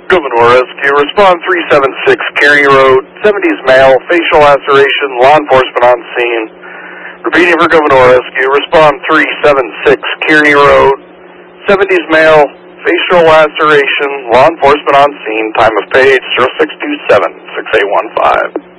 Gouverneur Rescue, respond 376 Kearney Road, 70s male, facial laceration, law enforcement on scene. Repeating for Gouverneur Rescue, respond 376 Kearney Road, 70s male, facial laceration, law enforcement on scene, time of page 0627-6815.